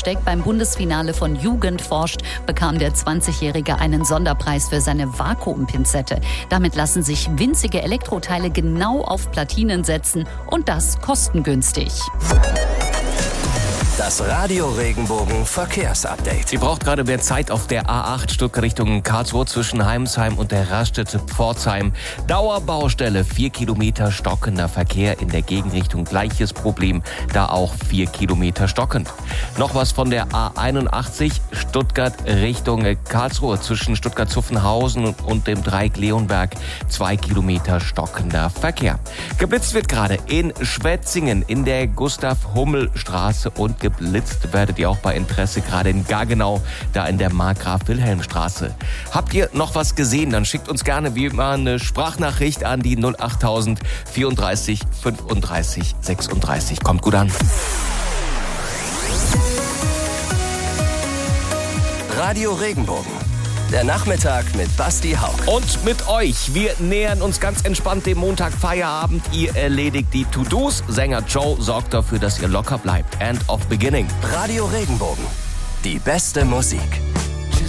Samstag beim Bundesfinale von Jugend forscht bekam der 20-Jährige einen Sonderpreis für seine Vakuumpinzette. Damit lassen sich winzige Elektroteile genau auf Platinen setzen und das kostengünstig. Das Radio Regenbogen Verkehrsupdate. Sie braucht gerade mehr Zeit auf der A8 Stuttgart Richtung Karlsruhe zwischen Heimsheim und der Raststätte Pforzheim. Dauerbaustelle, 4 Kilometer stockender Verkehr in der Gegenrichtung. Gleiches Problem, da auch 4 Kilometer stockend. Noch was von der A81 Stuttgart Richtung Karlsruhe zwischen Stuttgart-Zuffenhausen und dem Dreieck Leonberg. 2 Kilometer stockender Verkehr. Geblitzt wird gerade in Schwetzingen in der Gustav-Hummel-Straße und geblitzt werdet ihr auch bei Interesse gerade in Gaggenau, da in der Markgraf-Wilhelm-Straße. Habt ihr noch was gesehen? Dann schickt uns gerne wie immer eine Sprachnachricht an die 08000 34 35 36. Kommt gut an. Radio Regenbogen. Der Nachmittag mit Basti Hauck. Und mit euch. Wir nähern uns ganz entspannt dem Montag Feierabend. Ihr erledigt die To-Dos. Sänger Joe sorgt dafür, dass ihr locker bleibt. End of Beginning. Radio Regenbogen. Die beste Musik.